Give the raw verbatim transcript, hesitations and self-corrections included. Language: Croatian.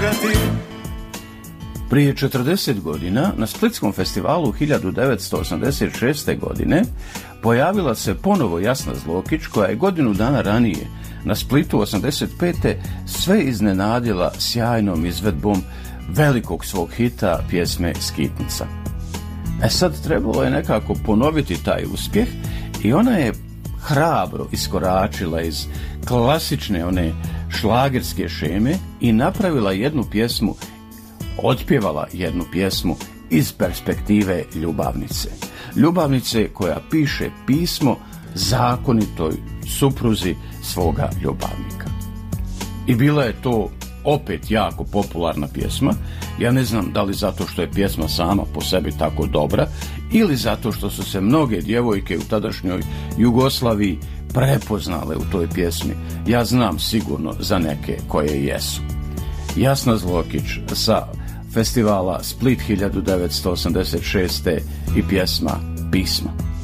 bogati. Prije četrdeset godina na Splitskom festivalu hiljadu devetsto osamdeset šeste. godine pojavila se ponovo Jasna Zlokić, koja je godinu dana ranije na Splitu osamdeset pete sve iznenadila sjajnom izvedbom velikog svog hita pjesme Skitnica. E sad trebalo je nekako ponoviti taj uspjeh i ona je hrabro iskoračila iz klasične one šlagerske šeme i napravila jednu pjesmu, otpjevala jednu pjesmu iz perspektive ljubavnice. Ljubavnice koja piše pismo zakonitoj supruzi svoga ljubavnika. I bila je to opet jako popularna pjesma. Ja ne znam da li zato što je pjesma sama po sebi tako dobra ili zato što su se mnoge djevojke u tadašnjoj Jugoslaviji prepoznale u toj pjesmi. Ja znam sigurno za neke koje jesu. Jasna Zlokić sa festivala Split hiljadu devetsto osamdeset šeste. i pjesma Pismo.